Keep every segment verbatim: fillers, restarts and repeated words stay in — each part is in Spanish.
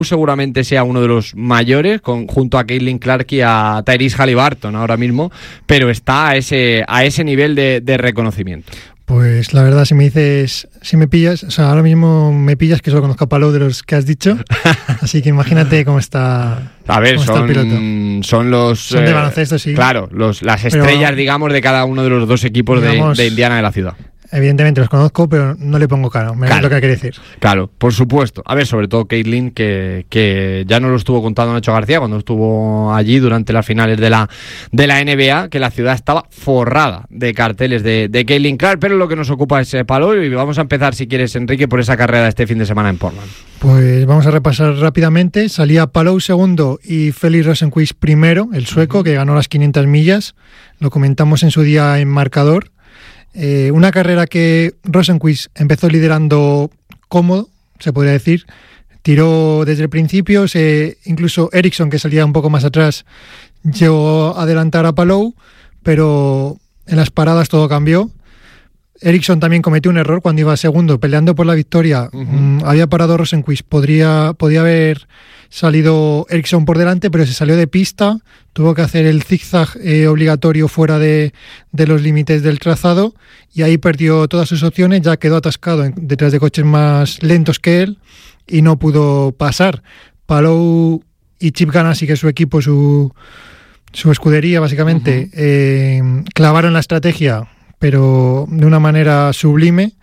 seguramente sea uno de los mayores, con, junto a Caitlin Clark y a Tyrese Haliburton ahora mismo, pero está a ese, a ese nivel de, de reconocimiento. Pues la verdad, si me dices, si me pillas, o sea, ahora mismo me pillas que solo conozco a Palou de los que has dicho, así que imagínate cómo está. A ver, son, son los... Son de baloncesto, sí. Claro, los, las estrellas, pero, digamos, de cada uno de los dos equipos digamos, de, de Indiana de la ciudad. Evidentemente los conozco, pero no le pongo cara, me claro, es lo que quiere decir. Claro, por supuesto. A ver, sobre todo Caitlin, que, que ya nos lo estuvo contando Nacho García cuando estuvo allí durante las finales de la, de la N B A, que la ciudad estaba forrada de carteles de, de Caitlin Clark, pero lo que nos ocupa es Palou, y vamos a empezar, si quieres, Enrique, por esa carrera de este fin de semana en Portland. Pues vamos a repasar rápidamente. Salía Palou segundo y Felix Rosenqvist primero, el sueco, uh-huh. que ganó las quinientas millas. Lo comentamos en su día en marcador. Eh, una carrera que Rosenqvist empezó liderando cómodo, se podría decir. Tiró desde el principio, se, incluso Eriksson, que salía un poco más atrás, llegó a adelantar a Palou, pero en las paradas todo cambió. Eriksson también cometió un error cuando iba segundo, peleando por la victoria. Uh-huh. Mm, había parado Rosenqvist, podría, podía haber salido Eriksson por delante, pero se salió de pista, tuvo que hacer el zigzag eh, obligatorio fuera de, de los límites del trazado, y ahí perdió todas sus opciones, ya quedó atascado en, detrás de coches más lentos que él y no pudo pasar. Palou y Chip Ganassi, que es su equipo, su, su escudería básicamente, uh-huh. eh, clavaron la estrategia, pero de una manera sublime,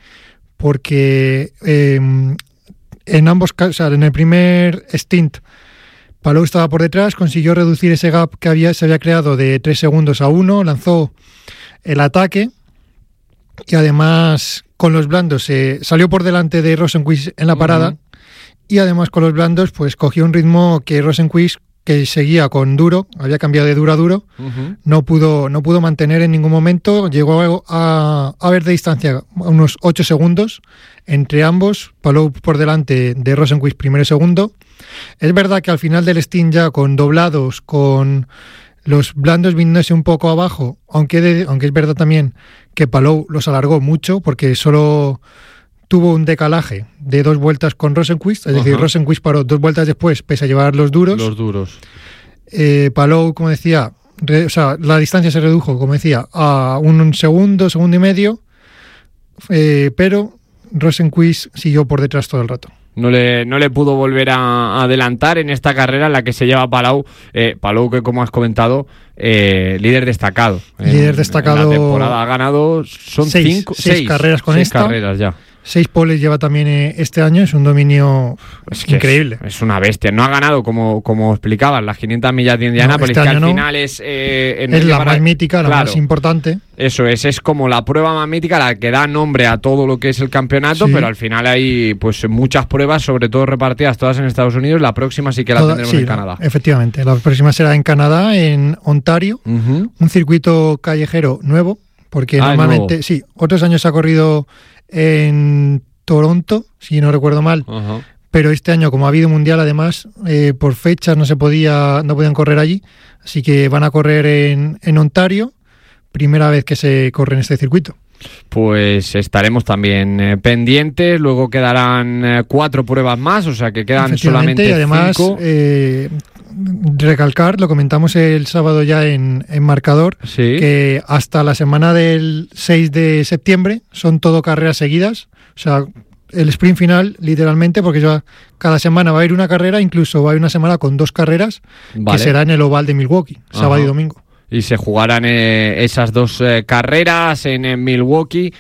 porque eh, en ambos casos, o sea, en el primer stint, Palou estaba por detrás, consiguió reducir ese gap que había, se había creado de tres segundos a uno, lanzó el ataque y además con los blandos eh, salió por delante de Rosenqvist en la parada, uh-huh. y además con los blandos pues cogió un ritmo que Rosenqvist, que seguía con duro, había cambiado de duro a duro, uh-huh. no pudo no pudo mantener en ningún momento, llegó a, a ver de distancia unos ocho segundos entre ambos, Palou por delante de Rosenqvist primero y segundo. Es verdad que al final del stint ya con doblados, con los blandos viniéndose un poco abajo, aunque, de, aunque es verdad también que Palou los alargó mucho porque solo tuvo un decalaje de dos vueltas con Rosenqvist, es Ajá. decir, Rosenqvist paró dos vueltas después, pese a llevar los duros. Los duros. Eh, Palou, como decía, re, o sea, la distancia se redujo, como decía, a un segundo, segundo y medio, eh, pero Rosenqvist siguió por detrás todo el rato. No le, no le pudo volver a, a adelantar en esta carrera en la que se lleva Palou. Eh, Palou, que como has comentado, eh, líder destacado. Líder en, destacado. En la temporada ha ganado, son seis, cinco, seis, seis carreras con seis esta. carreras ya. Seis poles lleva también este año, es un dominio es que increíble. Es, es una bestia. No ha ganado, como, como explicabas, las quinientas millas de Indianápolis, no, este que al no. final es... Eh, es la para... más mítica, la claro, más importante. Eso es, es como la prueba más mítica, la que da nombre a todo lo que es el campeonato, sí. pero al final hay pues muchas pruebas, sobre todo repartidas todas en Estados Unidos. La próxima sí que la Toda, tendremos sí, en Canadá. Efectivamente, la próxima será en Canadá, en Ontario, uh-huh. un circuito callejero nuevo, porque ah, normalmente, nuevo. sí, otros años se ha corrido en Toronto, si no recuerdo mal, uh-huh. pero este año, como ha habido mundial, además, eh, por fechas no se podía, no podían correr allí, así que van a correr en, en Ontario, primera vez que se corre en este circuito. Pues estaremos también eh, pendientes. Luego quedarán eh, cuatro pruebas más, o sea que quedan solamente y además, cinco. Eh, recalcar, lo comentamos el sábado ya en, en marcador, sí. que hasta la semana del seis de septiembre son todo carreras seguidas, o sea, el sprint final literalmente, porque ya cada semana va a haber una carrera, incluso va a haber una semana con dos carreras, vale. que será en el oval de Milwaukee, Ajá. sábado y domingo. Y se jugarán eh, esas dos eh, carreras en, en Milwaukee,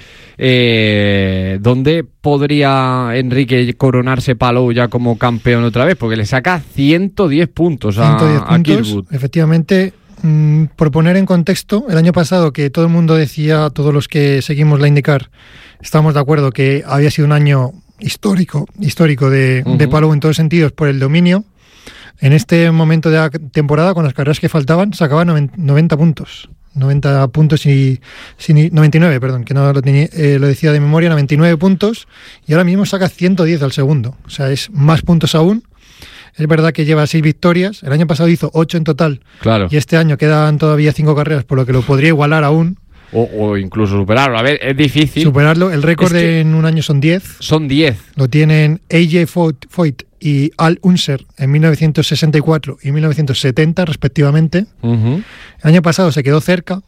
eh, donde podría Enrique coronarse Palou ya como campeón otra vez, porque le saca ciento diez puntos a, ciento diez a puntos, Kirkwood. Efectivamente, mmm, por poner en contexto, el año pasado que todo el mundo decía, todos los que seguimos la IndyCar, estamos de acuerdo que había sido un año histórico, histórico de, uh-huh. de Palou en todos sentidos por el dominio. En este momento de la temporada, con las carreras que faltaban, sacaba noventa puntos. noventa puntos y, y noventa y nueve, perdón, que no lo, tenía, eh, lo decía de memoria, noventa y nueve puntos, y ahora mismo saca ciento diez al segundo. O sea, es más puntos aún. Es verdad que lleva seis victorias. El año pasado hizo ocho en total. Claro. Y este año quedan todavía cinco carreras, por lo que lo podría igualar aún. O, o incluso superarlo. A ver, es difícil. Superarlo. El récord es que en un año son diez. Son diez. Lo tienen A J Foyt y Al Unser en mil novecientos sesenta y cuatro y mil novecientos setenta, respectivamente. Uh-huh. El año pasado se quedó cerca.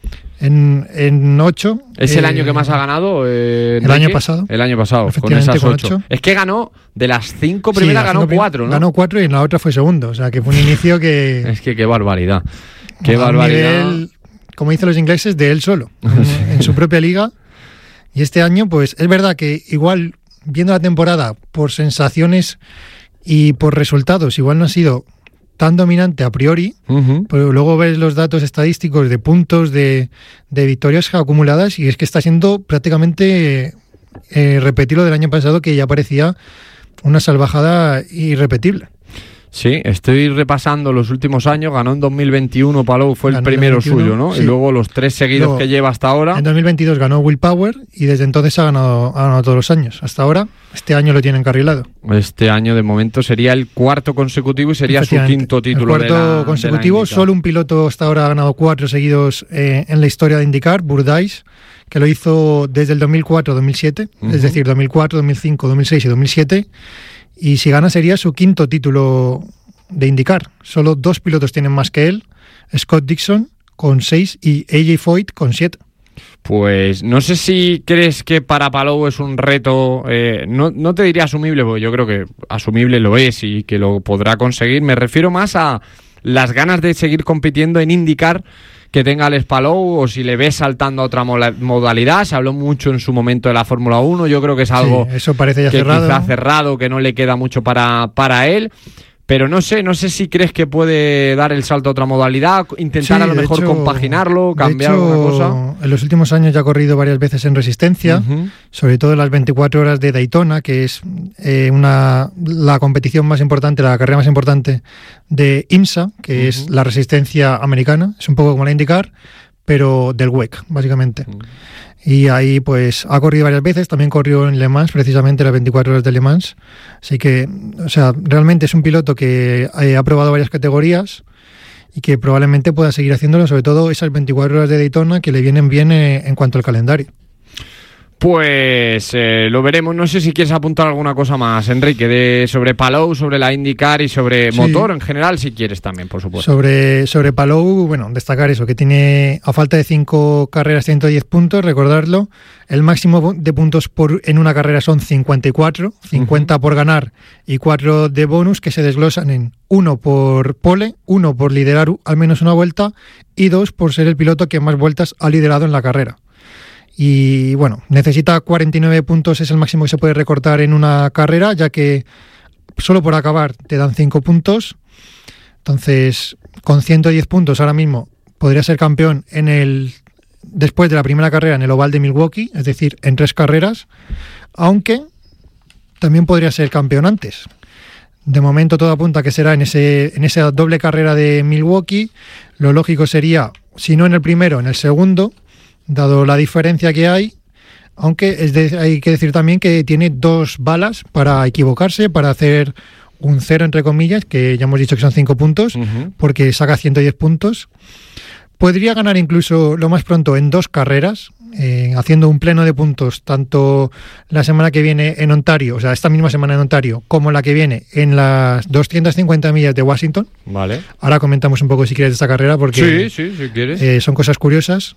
En, en ocho. ¿Es eh, el año que más ha ganado? Eh, el año pasado. El año pasado, con esas con ocho. ocho. Es que ganó, de las cinco primeras sí, ganó cinco cuatro, ¿no? Ganó cuatro y en la otra fue segundo. O sea, que fue un inicio que... Es que qué barbaridad. Qué a barbaridad. Nivel, como dicen los ingleses, de él solo. En, en su propia liga. Y este año, pues, es verdad que igual, viendo la temporada, por sensaciones y por resultados, igual no ha sido tan dominante a priori, Uh-huh. pero luego ves los datos estadísticos de puntos, de, de victorias acumuladas, y es que está siendo prácticamente eh, repetir lo del año pasado, que ya parecía una salvajada irrepetible. Sí, estoy repasando los últimos años. Ganó en dos mil veintiuno, Palou fue el Ganó en primero dos mil veintiuno, suyo, ¿no? sí. Y luego los tres seguidos Luego, que lleva hasta ahora. En dos mil veintidós ganó Will Power y desde entonces ha ganado, ha ganado todos los años. Hasta ahora, este año lo tiene encarrilado. Este año, de momento, sería el cuarto consecutivo y sería su quinto título. El cuarto de la, consecutivo. de la Solo un piloto hasta ahora ha ganado cuatro seguidos eh, en la historia de IndyCar, Burdais, que lo hizo desde el dos mil cuatro dos mil siete, uh-huh. Es decir, dos mil cuatro, dos mil cinco, dos mil seis y dos mil siete. Y si gana sería su quinto título de IndyCar. Solo dos pilotos tienen más que él, Scott Dixon con seis y A J Foyt con siete. Pues no sé si crees que para Palou es un reto, eh, no, no te diría asumible, porque yo creo que asumible lo es y que lo podrá conseguir. Me refiero más a las ganas de seguir compitiendo en IndyCar que tenga Alex Palou, o si le ves saltando a otra modalidad. Se habló mucho en su momento de la Fórmula uno, yo creo que es algo sí, eso parece ya que cerrado. quizá cerrado, que no le queda mucho para, para él. Pero no sé, no sé si crees que puede dar el salto a otra modalidad, intentar sí, a lo mejor hecho, compaginarlo, cambiar de hecho, alguna cosa. En los últimos años ya ha corrido varias veces en resistencia, uh-huh. sobre todo en las veinticuatro horas de Daytona, que es eh, una la competición más importante, la carrera más importante de IMSA, que uh-huh. es la resistencia americana. Es un poco como la IndyCar, pero del W E C, básicamente. Uh-huh. Y ahí pues ha corrido varias veces, también corrió en Le Mans, precisamente las veinticuatro horas de Le Mans. Así que, o sea, realmente es un piloto que ha probado varias categorías y que probablemente pueda seguir haciéndolo, sobre todo esas veinticuatro horas de Daytona que le vienen bien eh, en cuanto al calendario. Pues eh, lo veremos. No sé si quieres apuntar alguna cosa más, Enrique, de sobre Palou, sobre la IndyCar y sobre sí. motor en general, si quieres también, por supuesto. Sobre, sobre Palou, bueno, destacar eso, que tiene a falta de cinco carreras ciento diez puntos, recordarlo. El máximo de puntos por en una carrera son cincuenta y cuatro, cincuenta uh-huh. por ganar y cuatro de bonus, que se desglosan en uno por pole, uno por liderar al menos una vuelta y dos por ser el piloto que más vueltas ha liderado en la carrera. Y bueno, necesita cuarenta y nueve puntos, es el máximo que se puede recortar en una carrera, ya que solo por acabar te dan cinco puntos. Entonces, con ciento diez puntos ahora mismo podría ser campeón en el después de la primera carrera en el Oval de Milwaukee, es decir, en tres carreras, aunque también podría ser campeón antes. De momento todo apunta que será en ese en esa doble carrera de Milwaukee. Lo lógico sería, si no en el primero, en el segundo, dado la diferencia que hay, aunque es de, hay que decir también que tiene dos balas para equivocarse, para hacer un cero entre comillas, que ya hemos dicho que son cinco puntos, uh-huh. porque saca ciento diez puntos. Podría ganar incluso lo más pronto en dos carreras, eh, haciendo un pleno de puntos tanto la semana que viene en Ontario, o sea, esta misma semana en Ontario, como la que viene en las doscientas cincuenta millas de Washington. Vale. Ahora comentamos un poco si quieres de esta carrera, porque sí, sí, si quieres. Eh, son cosas curiosas.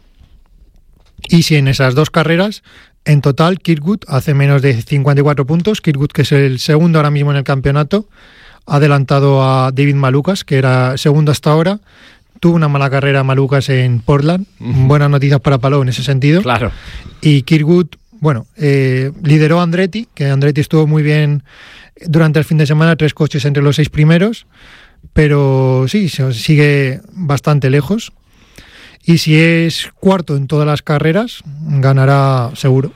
Y si en esas dos carreras, en total, Kirkwood hace menos de cincuenta y cuatro puntos. Kirkwood, que es el segundo ahora mismo en el campeonato, ha adelantado a David Malukas, que era segundo hasta ahora. Tuvo una mala carrera Malukas en Portland. Uh-huh. Buenas noticias para Palou en ese sentido. Claro. Y Kirkwood, bueno, eh, lideró a Andretti, que Andretti estuvo muy bien durante el fin de semana, tres coches entre los seis primeros, pero sí, se sigue bastante lejos. Y si es cuarto en todas las carreras, ganará seguro.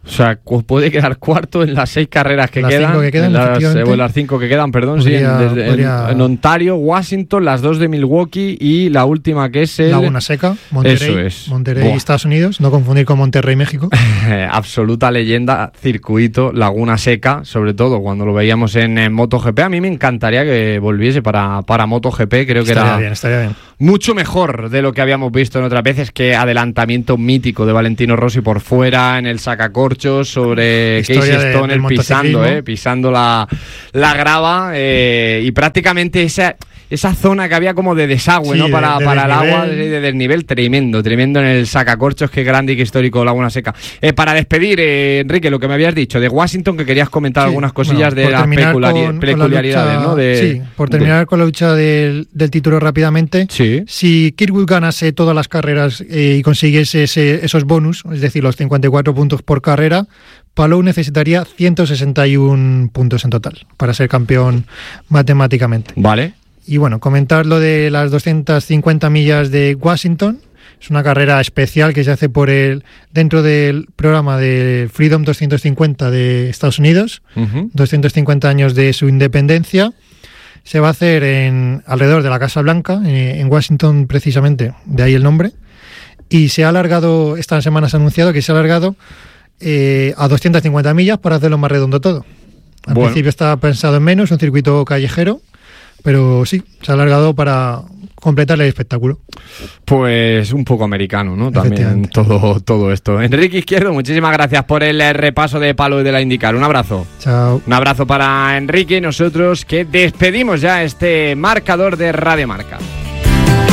O sea, puede quedar cuarto en las seis carreras que las quedan. Cinco que quedan en las, eh, o en las cinco que quedan, perdón. Podría, sí, en, podría... en, en Ontario, Washington, las dos de Milwaukee y la última que es el... Laguna Seca, Monterrey. Eso es. Monterrey, Buah. Estados Unidos. No confundir con Monterrey, México. Absoluta leyenda, circuito, Laguna Seca, sobre todo cuando lo veíamos en, en MotoGP. A mí me encantaría que volviese para, para MotoGP. Creo que estaría era bien, estaría bien. mucho mejor de lo que habíamos visto en otras veces. Que adelantamiento mítico de Valentino Rossi por fuera en el sacacorchos sobre Casey Stoner de, pisando, eh, pisando la, la grava eh, y prácticamente esa, esa zona que había como de desagüe, sí, ¿no? Para, de, de para el agua, de, de desnivel, tremendo, tremendo en el sacacorchos, qué grande y qué histórico Laguna Seca. Eh, para despedir, eh, Enrique, lo que me habías dicho de Washington, que querías comentar sí, algunas cosillas bueno, de las peculiari- con, peculiaridades, con ¿no? De, sí, por terminar de... con la lucha del, del título rápidamente, sí. Si Kirkwood ganase todas las carreras eh, y consiguiese ese, esos bonus, es decir, los cincuenta y cuatro puntos por carrera, Palou necesitaría ciento sesenta y uno puntos en total para ser campeón matemáticamente. Vale. Y bueno, comentar lo de las doscientas cincuenta millas de Washington. Es una carrera especial que se hace por el dentro del programa de Freedom doscientos cincuenta de Estados Unidos, uh-huh. doscientos cincuenta años de su independencia. Se va a hacer en alrededor de la Casa Blanca, en Washington precisamente, de ahí el nombre. Y se ha alargado, esta semana se ha anunciado que se ha alargado Eh, a doscientas cincuenta millas para hacerlo más redondo todo. Al bueno. principio estaba pensado en menos, un circuito callejero, pero sí, se ha alargado para completar el espectáculo. Pues un poco americano, ¿no? También todo, todo esto. Enrique Izquierdo, muchísimas gracias por el repaso de Palou y de la IndyCar. Un abrazo. Chao. Un abrazo para Enrique y nosotros que despedimos ya este marcador de Radio Marca.